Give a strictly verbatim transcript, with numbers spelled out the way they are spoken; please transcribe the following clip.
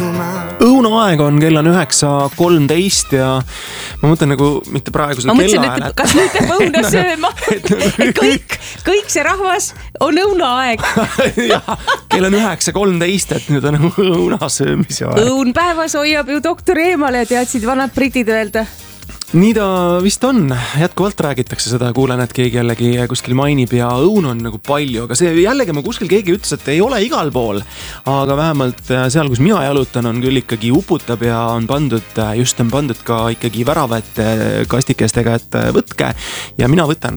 õunaaeg on, kell on üheksa kolmteist ja ma mõtlen nagu mitte praegu seda kellaaja. Kas nüüd peab õuna sööma? Et kõik, kõik see rahvas on õunaaeg. Jah, kell on üheksa kolmteist, et nüüd on nagu õunasöömise aeg. Õun päevas hoiab ju doktori eemale, teadsid vanad britid öelda. Nii ta vist on, jätkuvalt räägitakse seda, kuulen, et keegi jällegi kuskil mainib ja õun on nagu palju, aga see jällegi ma kuskil keegi ütles, et ei ole igal pool, aga vähemalt seal, kus mina jalutan, on küll ikkagi uputab ja on pandud, just on pandud ka ikkagi väravate kastikestega, et võtke ja mina võtan.